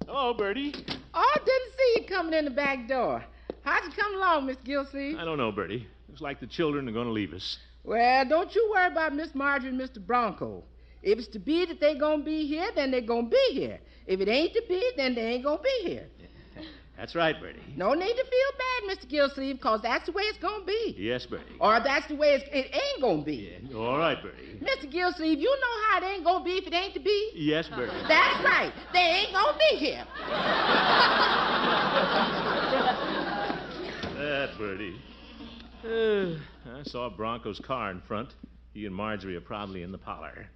Hello, Bertie. Oh, didn't see you coming in the back door. How'd you come along, Miss Gilsleeve? I don't know, Bertie. Looks like the children are going to leave us. Well, don't you worry about Miss Marjorie and Mr. Bronco. If it's to be that they're going to be here, then they're going to be here. If it ain't to be, then they ain't going to be here. That's right, Bertie. No need to feel bad, Mr. Gilsleeve, because that's the way it's going to be. Yes, Bertie. Or that's the way it ain't going to be. Yeah. All right, Bertie. Mr. Gilsleeve, you know how it ain't going to be if it ain't to be? Yes, Bertie. That's right. They ain't going to be here. That's Bertie. I saw Bronco's car in front. He and Marjorie are probably in the parlor.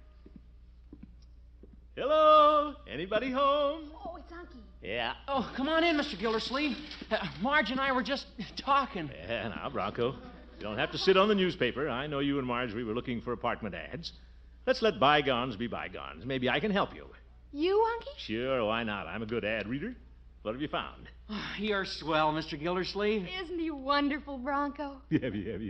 Hello? Anybody home? Oh, it's Unky. Yeah. Oh, come on in, Mr. Gildersleeve. Marge and I were just talking. Yeah, now, Bronco, you don't have to sit on the newspaper. I know you and Marjorie were looking for apartment ads. Let's let bygones be bygones. Maybe I can help you. You, Unky? Sure, why not? I'm a good ad reader. What have you found? You're swell, Mr. Gildersleeve. Isn't he wonderful, Bronco? Yeah.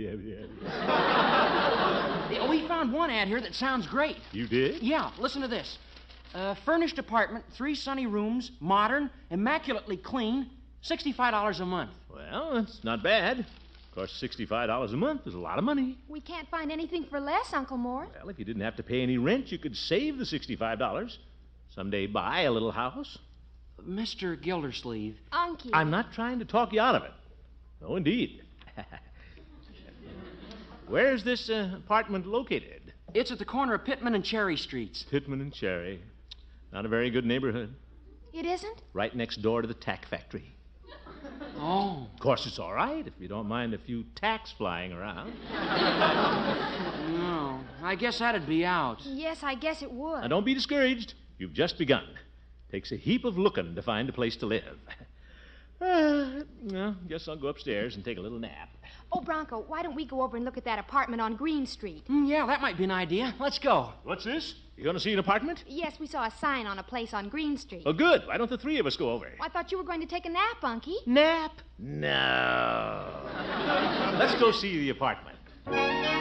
We found one ad here that sounds great. You did? Yeah, listen to this. Furnished apartment, 3 sunny rooms, modern, immaculately clean, $65 a month. Well, that's not bad. Of course, $65 a month is a lot of money. We can't find anything for less, Uncle Mort. Well, if you didn't have to pay any rent, you could save the $65. Someday buy a little house. Mr. Gildersleeve. Unky. I'm not trying to talk you out of it. No, indeed. Where's this apartment located? It's at the corner of Pittman and Cherry Streets. Pittman and Cherry. Not a very good neighborhood. It isn't? Right next door to the tack factory. Oh. Of course, it's all right if you don't mind a few tacks flying around. No, I guess that'd be out. Yes, I guess it would. Now, don't be discouraged. You've just begun. Takes a heap of looking to find a place to live. Well, guess I'll go upstairs and take a little nap. Oh, Bronco, why don't we go over and look at that apartment on Green Street? Yeah, that might be an idea. Let's go. What's this? You going to see an apartment? Yes, we saw a sign on a place on Green Street. Oh, good. Why don't the three of us go over? I thought you were going to take a nap, Unky. Nap? No. Let's go see the apartment.